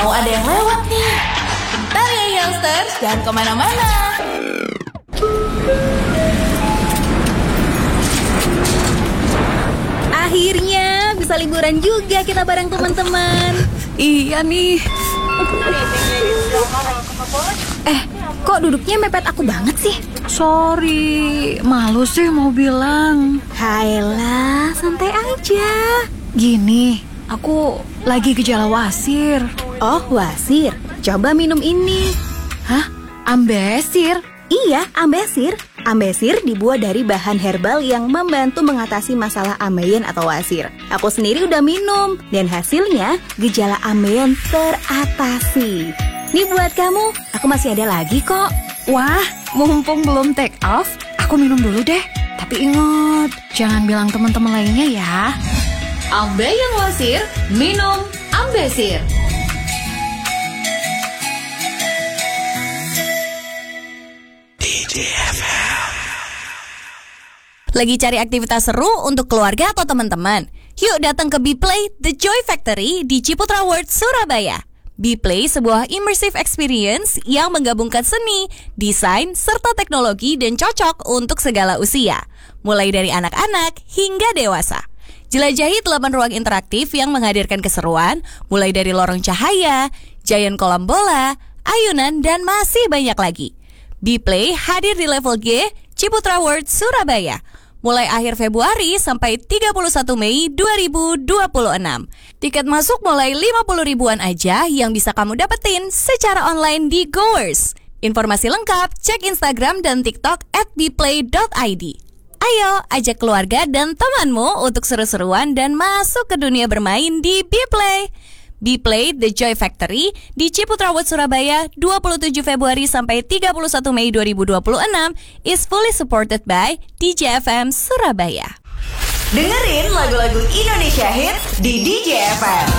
Mau ada yang lewat nih. Bentar ya youngsters, jangan kemana-mana. Akhirnya bisa liburan juga kita bareng teman-teman. Iya nih. Kok duduknya mepet aku banget sih? Sorry, malu sih mau bilang. Hayalah, santai aja. Gini, aku lagi gejala wasir. Oh, wasir. Coba minum ini. Hah? Ambesir? Iya, ambesir. Ambesir dibuat dari bahan herbal yang membantu mengatasi masalah ambeien atau wasir. Aku sendiri udah minum, dan hasilnya gejala ambeien teratasi. Nih buat kamu, aku masih ada lagi kok. Wah, mumpung belum take off, aku minum dulu deh. Tapi ingat, jangan bilang teman-teman lainnya ya. Ambeien wasir, minum Ambesir. Lagi cari aktivitas seru untuk keluarga atau teman-teman? Yuk datang ke Bplay The Joy Factory di Ciputra World, Surabaya. Bplay sebuah immersive experience yang menggabungkan seni, desain, serta teknologi dan cocok untuk segala usia. Mulai dari anak-anak hingga dewasa. Jelajahi 8 ruang interaktif yang menghadirkan keseruan, mulai dari lorong cahaya, giant kolam bola, ayunan, dan masih banyak lagi. Bplay hadir di level G, Ciputra World, Surabaya. Mulai akhir Februari sampai 31 Mei 2026. Tiket masuk mulai 50 ribuan aja yang bisa kamu dapetin secara online di Goers. Informasi lengkap cek Instagram dan TikTok @bplay.id. Ayo ajak keluarga dan temanmu untuk seru-seruan dan masuk ke dunia bermain di Bplay. Bplay The Joy Factory di Ciputra World, Surabaya 27 Februari sampai 31 Mei 2026 is fully supported by DJ FM Surabaya. Dengerin lagu-lagu Indonesia Hits di DJ FM.